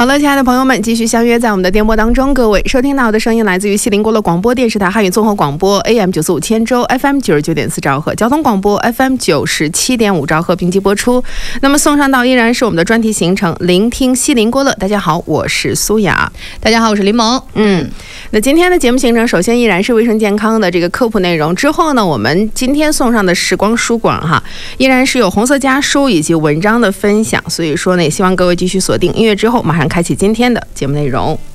好了，亲爱的朋友们，继续相约在我们的电波当中。各位收听到的声音来自于西宁国乐广播电视台汉语综合广播 AM945千州 FM 99.4兆赫，交通广播 FM 97.5兆赫并机播出。那么送上到依然是我们的专题行程，聆听西宁国乐。大家好，我是苏雅。 大家好，我是林萌。 那今天的节目行程，首先依然是卫生健康的这个科普内容。之后呢，我们今天送上的时光书馆哈，依然是有红色家书以及文章的分享。所以说呢，也希望各位继续锁定音乐之后，马上开启今天的节目内容。